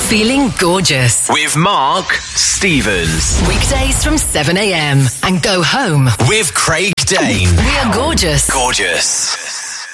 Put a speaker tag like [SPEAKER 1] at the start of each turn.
[SPEAKER 1] Feeling gorgeous.
[SPEAKER 2] With Mark Stevens.
[SPEAKER 1] Weekdays from 7 a.m. and go home
[SPEAKER 2] with Craig Dane.
[SPEAKER 1] We are gorgeous.
[SPEAKER 2] Gorgeous.